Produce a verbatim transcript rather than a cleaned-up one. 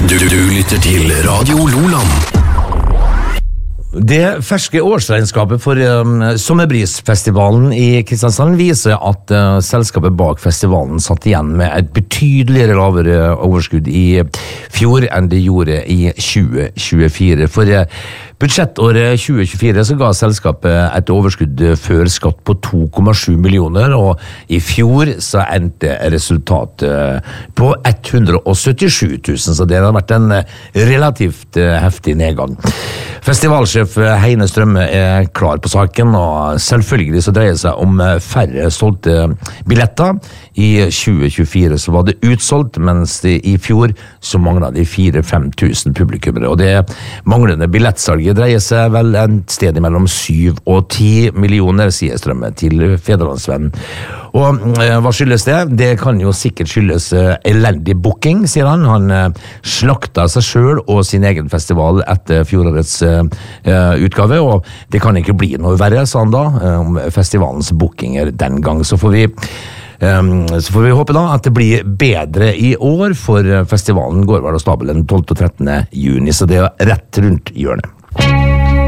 Du, du lytter til Radio Loland. Det ferske årsregnskapet for um, Sommerbrisfestivalen i Kristiansand viser at uh, selskapet bak festivalen satt igjen med et betydeligere lavere overskudd i fjor enn det gjorde i tjue tjuefire. For uh, budsjettåret tjue tjuefire så ga selskapet et overskudd før skatt på to komma sju millioner, og i fjor så endte resultatet på hundre og syttisju tusen, så det har vært en relativt uh, heftig nedgang. Festivalsjef Heine Strømme er klar på saken, og selvfølgelig så dreier det seg om færre solgte billetter. I tjue tjuefire så var det utsolgt, mens det i fjor så manglet de fire til fem tusen publikummere, og det manglende billettsalget dreier seg vel en sted mellom syv og ti millioner, sier Strømme til Fedrelandsvennen. Og eh, hva skyldes det? Det kan jo sikkert skyldes eh, elendig booking, sier han. Han eh, slakta seg selv og sin egen festival etter fjorårets eh, utgave, og det kan ikke bli noe verre, sa han da, eh, om festivalens bookinger den gang. Så får vi Um, så får vi håpe da at det blir bedre i år, for festivalen går vel av stabelen tolvte og trettende juni, så det er rett rundt hjørnet.